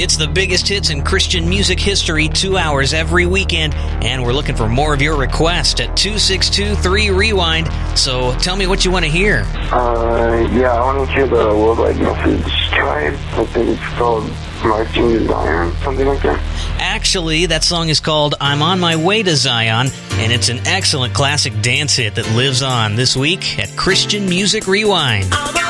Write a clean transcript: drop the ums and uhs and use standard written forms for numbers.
It's the biggest hits in Christian music history, 2 hours every weekend, and we're looking for more of your requests at 262-3-REWIND. So tell me what you want to hear. I want to hear the Worldwide Message Tribe. I think it's called Marching to Zion, something like that. Actually, that song is called I'm on My Way to Zion, and it's an excellent classic dance hit that lives on this week at Christian Music Rewind.